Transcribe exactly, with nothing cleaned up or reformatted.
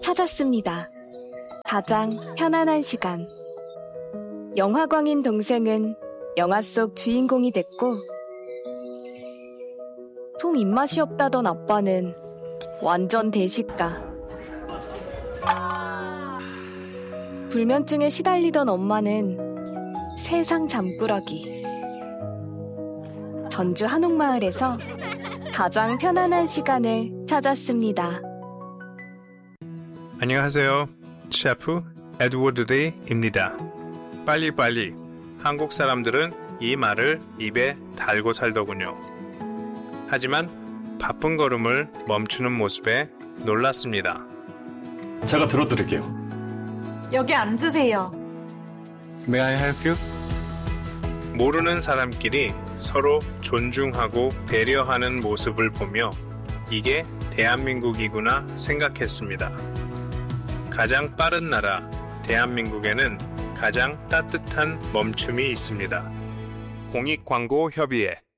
찾았습니다. 가장 편안한 시간. 영화광인 동생은 영화 속 주인공이 됐고, 통 입맛이 없다던 아빠는 완전 대식가. 불면증에 시달리던 엄마는 세상 잠꾸러기. 전주 한옥마을에서 가장 편안한 시간을 찾았습니다. 안녕하세요. 셰프 에드워드 리입니다. 빨리빨리. 한국 사람들은 이 말을 입에 달고 살더군요. 하지만 바쁜 걸음을 멈추는 모습에 놀랐습니다. 제가 들어드릴게요. 여기 앉으세요. May I help you? 모르는 사람끼리 서로 존중하고 배려하는 모습을 보며 이게 대한민국이구나 생각했습니다. 가장 빠른 나라 대한민국에는 가장 따뜻한 멈춤이 있습니다. 공익광고협의회